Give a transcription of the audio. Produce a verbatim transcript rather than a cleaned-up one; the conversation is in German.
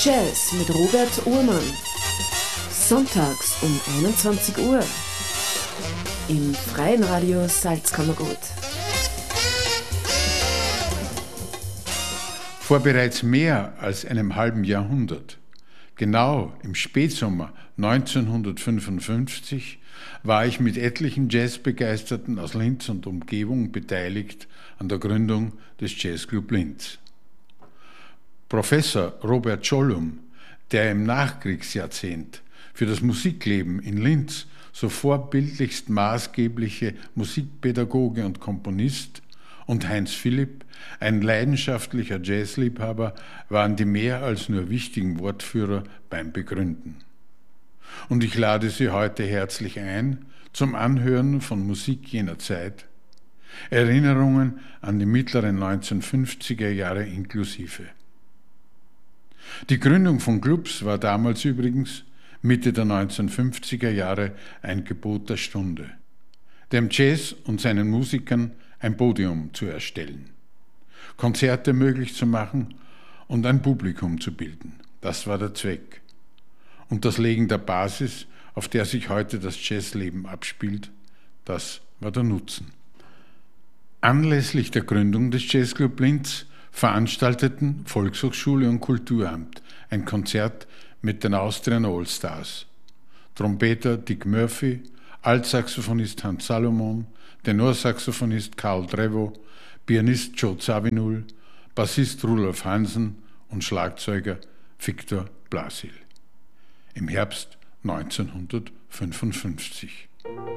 Jazz mit Robert Uhrmann. Sonntags um einundzwanzig Uhr im Freien Radio Salzkammergut. Vor bereits mehr als einem halben Jahrhundert, genau im Spätsommer neunzehnhundertfünfundfünfzig, war ich mit etlichen Jazzbegeisterten aus Linz und Umgebung beteiligt an der Gründung des Jazzclub Linz. Professor Robert Schollum, der im Nachkriegsjahrzehnt für das Musikleben in Linz so vorbildlichst maßgebliche Musikpädagoge und Komponist, und Heinz Philipp, ein leidenschaftlicher Jazzliebhaber, waren die mehr als nur wichtigen Wortführer beim Begründen. Und ich lade Sie heute herzlich ein zum Anhören von Musik jener Zeit, Erinnerungen an die mittleren neunzehnhundertfünfziger Jahre inklusive. Die Gründung von Clubs war damals übrigens, Mitte der neunzehnhundertfünfziger Jahre, ein Gebot der Stunde, dem Jazz und seinen Musikern ein Podium zu erstellen, Konzerte möglich zu machen und ein Publikum zu bilden. Das war der Zweck. Und das Legen der Basis, auf der sich heute das Jazzleben abspielt, das war der Nutzen. Anlässlich der Gründung des Jazzclub Linz veranstalteten Volkshochschule und Kulturamt ein Konzert mit den Austrian Allstars. Trompeter Dick Murphy, Altsaxophonist Hans Salomon, Tenorsaxophonist Karl Drevo, Pianist Joe Zawinul, Bassist Rudolf Hansen und Schlagzeuger Viktor Blasil. Im Herbst neunzehnhundertfünfundfünfzig.